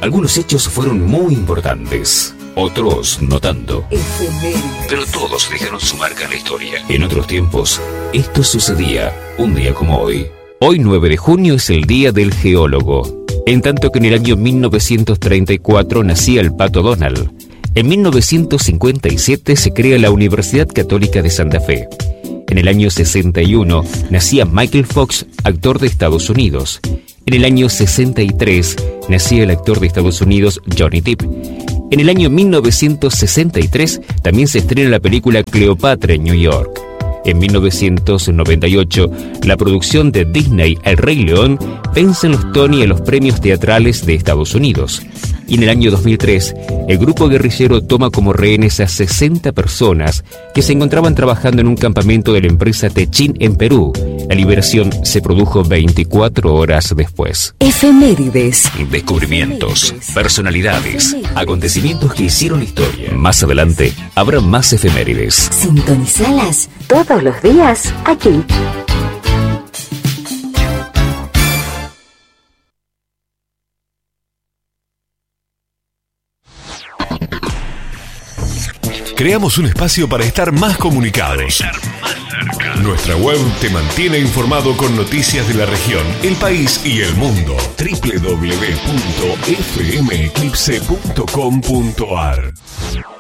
Algunos hechos fueron muy importantes, otros no tanto. Pero todos dejaron su marca en la historia. En otros tiempos, esto sucedía un día como hoy. Hoy, 9 de junio, es el Día del Geólogo. En tanto que en el año 1934 nacía el Pato Donald. En 1957 se crea la Universidad Católica de Santa Fe. En el año 61 nacía Michael Fox, actor de Estados Unidos. En el año 63 nacía el actor de Estados Unidos Johnny Depp. En el año 1963 también se estrena la película Cleopatra en New York. En 1998, la producción de Disney El Rey León vence en los Tony en los premios teatrales de Estados Unidos. Y en el año 2003, el grupo guerrillero toma como rehenes a 60 personas que se encontraban trabajando en un campamento de la empresa Techin en Perú. La liberación se produjo 24 horas después. Efemérides. Descubrimientos, personalidades, acontecimientos que hicieron historia. Más adelante, habrá más efemérides. Sintonizalas todos los días aquí. Creamos un espacio para estar más comunicados. Nuestra web te mantiene informado con noticias de la región, el país y el mundo. www.fmeclipse.com.ar